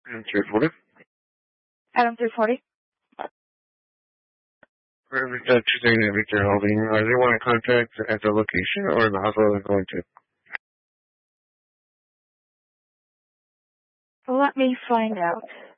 Item 340. Item 340. Tuesday Victor Holding. They want to contact at the location or the hospital they're going to? Let me find out.